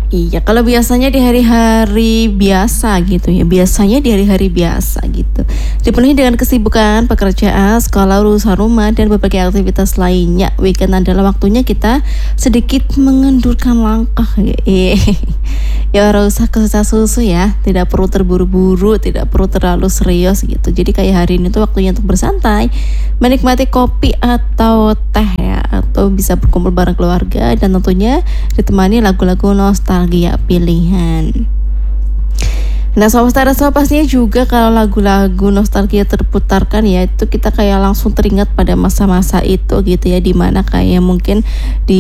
Iya, kalau biasanya di hari-hari biasa gitu ya, biasanya di hari-hari biasa gitu. Dipenuhi dengan kesibukan, pekerjaan, sekolah, urusan rumah, dan berbagai aktivitas lainnya. Weekend adalah waktunya kita sedikit mengendurkan langkah. Ya ora usah kesah susu ya, tidak perlu terburu-buru, tidak perlu terlalu serius gitu. Jadi kayak hari ini tuh waktunya untuk bersantai, menikmati kopi atau teh ya, atau bisa berkumpul bareng keluarga dan tentunya ditemani lagu-lagu nostalgia pilihan. Nah, Sobat Stara semua pastinya juga kalau lagu-lagu nostalgia terputarkan ya itu kita kayak langsung teringat pada masa-masa itu gitu ya, dimana kayak mungkin di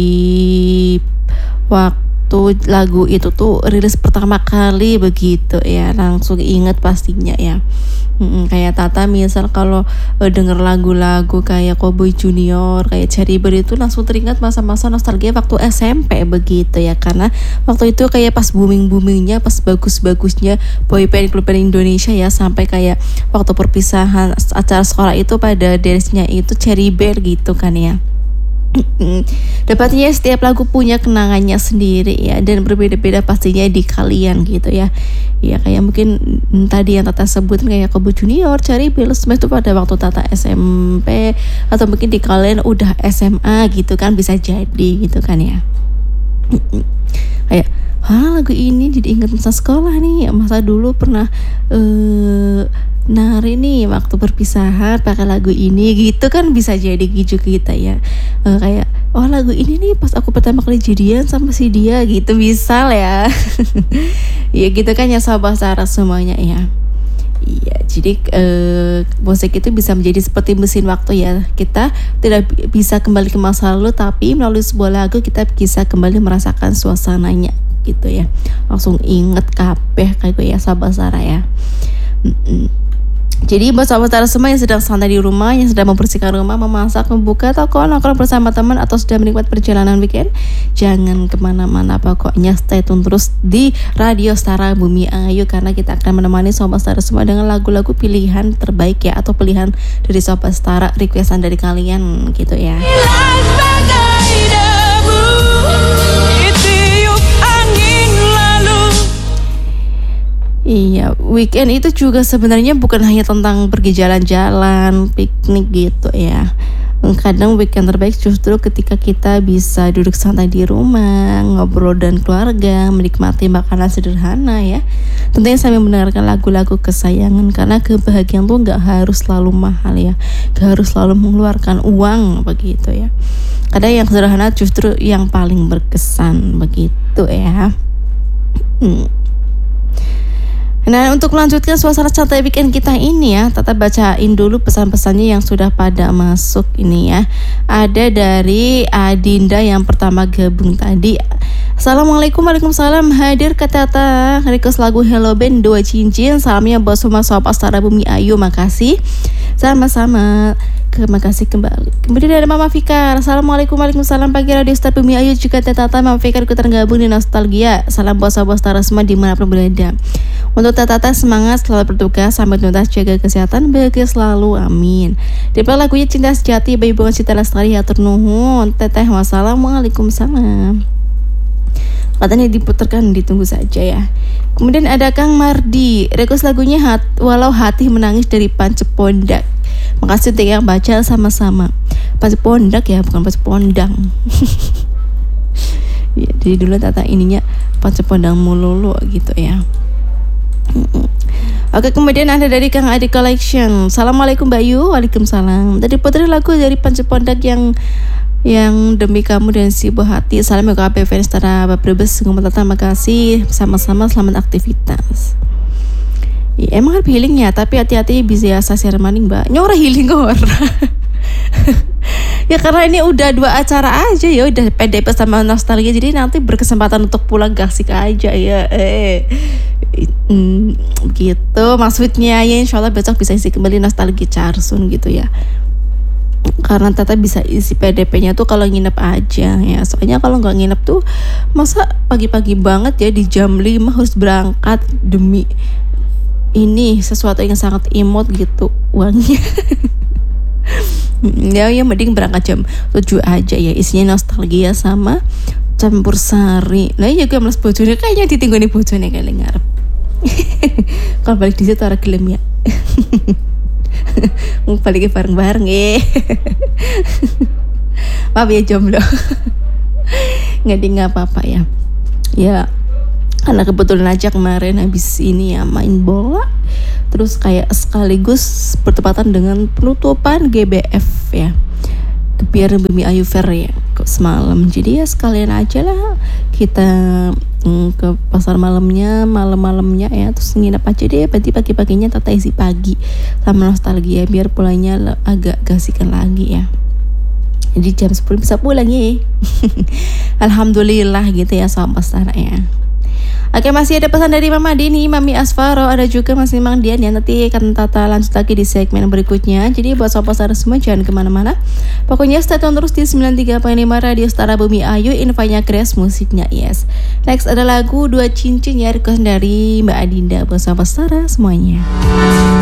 waktu lagu itu tuh rilis pertama kali begitu ya, langsung inget pastinya ya. Kayak Tata misal kalau denger lagu-lagu kayak Cowboy Junior, kayak Cherry Berry itu langsung teringat masa-masa nostalgia waktu SMP begitu ya, karena waktu itu kayak pas booming-boomingnya, pas bagus-bagusnya boyband klub band Indonesia ya, sampai kayak waktu perpisahan acara sekolah itu pada dance-nya itu Cherry Berry gitu kan ya. Dapatnya setiap lagu punya kenangannya sendiri ya, dan berbeda-beda pastinya di kalian gitu ya. Ya kayak mungkin tadi yang Tata sebutin kayak Kobo Junior, Cherry Bell itu pada waktu Tata SMP, atau mungkin di kalian udah SMA gitu kan, bisa jadi gitu kan ya. Kayak lagu ini jadi inget masa sekolah nih, masa dulu pernah nari nih waktu perpisahan pakai lagu ini gitu kan, bisa jadi gitu kita ya. Kayak lagu ini nih pas aku pertama kali jadian sama si dia gitu misal ya. Ya gitu kan ya Sobat Stara semuanya ya. Iya, jadi musik itu bisa menjadi seperti mesin waktu ya. Kita tidak bisa kembali ke masa lalu, tapi melalui sebuah lagu kita bisa kembali merasakan suasananya gitu ya. Langsung inget kabeh kayak gue ya Sobat Stara ya. Jadi buat Sobat Stara semua yang sedang santai di rumah, yang sedang membersihkan rumah, memasak, membuka toko, nongkrong bersama teman, atau sudah menikmati perjalanan weekend, jangan kemana-mana, pokoknya stay tune terus di Radio Stara Bumi Ayu, karena kita akan menemani Sobat Stara semua dengan lagu-lagu pilihan terbaik ya, atau pilihan dari Sobat Stara, requestan dari kalian gitu ya. Iya, weekend itu juga sebenarnya bukan hanya tentang pergi jalan-jalan, piknik gitu ya. Kadang weekend terbaik justru ketika kita bisa duduk santai di rumah, ngobrol dan keluarga, menikmati makanan sederhana ya. Tentunya sambil mendengarkan lagu-lagu kesayangan, karena kebahagiaan tuh gak harus selalu mahal ya, gak harus selalu mengeluarkan uang begitu ya. Kadang yang sederhana justru yang paling berkesan begitu ya. Nah, untuk melanjutkan suasana santai weekend kita ini ya, Tata bacain dulu pesan-pesannya yang sudah pada masuk ini ya. Ada dari Adinda yang pertama gabung tadi. Assalamualaikum, waalaikumsalam, hadir ke Tata, request lagu Hello Band 2 Cincin, salamnya buat semua Sobat Stara Bumi Ayu, makasih. Sama-sama. Terima kasih kembali. Kemudian ada Mama Fikar. Assalamualaikum, waalaikumsalam, pagi Radio Stara Bumi Ayu juga Tata. Mama Fikar ikutan gabung di nostalgia. Salam buat Sobat Stara semua dimanapun berada. Untuk Tata semangat selalu bertugas sampai tuntas, jaga kesehatan, bahagia selalu, amin. Dipel lagunya Cinta Sejati Bayi Bunga Cita Lestari, hatur nuhun. Teteh wassalamualaikum salam. Katanya diputarkan, ditunggu saja ya. Kemudian ada Kang Mardi, request lagunya Walau Hati Menangis dari Pancepondak. Makasih untuk yang baca sama-sama. Pancepondak ya, bukan Pancepondang. Ya, jadi dulu Tata ininya Pancepondang mululu gitu ya. Oke, kemudian ada dari Kang Adi Collection. Assalamualaikum Bayu, waalaikumsalam. Tadi putri lagu dari Pancepondak yang demi kamu dan si buah hati. Salam ya ke fans Stara Brebes. Terima kasih, sama-sama, selamat aktivitas. Ya, emang harus healing ya, tapi hati-hati bisa share maning mbak. Nyora healing kok. Ya karena ini udah 2 acara aja ya, udah PDP sama nostalgia, jadi nanti berkesempatan untuk pulang gasik aja ya. Gitu maksudnya ya, insyaallah besok bisa isi kembali nostalgia Carsun gitu ya. Karena Tata bisa isi PDP-nya tuh kalau nginep aja ya. Soalnya kalau nggak nginep tuh masa pagi-pagi banget ya di jam 5 harus berangkat demi ini sesuatu yang sangat imut gitu uangnya. Ya mending berangkat jam 7 aja ya, isinya nostalgia sama campur sari. Lah iya gue males bojone kayaknya ditinggoni bojone kali ngarep. Kalau balik di situ orang gelem ya. Mau balik bareng-bareng ya. Maaf ya jomblo. Nggak apa-apa ya. Ya karena kebetulan aja kemarin habis ini ya main bola. Terus kayak sekaligus bertepatan dengan penutupan GBF ya. Biar Bumi Ayu Fair ya semalam, jadi ya sekalian aja lah kita ke pasar malamnya ya, terus nginep aja deh, berarti pagi-paginya tata isi pagi sama nostalgia biar pulangnya agak gasikan lagi ya, jadi jam 10 bisa pulang ya. Alhamdulillah gitu ya sobat Stara ya. Oke, masih ada pesan dari Mama Dini, Mami Asfaro, ada juga Mas Nimang Dian ya. Nanti akan Tata lanjut lagi di segmen berikutnya. Jadi buat sobat Stara semua jangan kemana-mana. Pokoknya stay tune terus di 93.5 Radio Stara Bumi Ayu, infonya Grace, musiknya Yes. Next ada lagu Dua Cincin ya, request dari Mbak Adinda buat sobat Stara semuanya.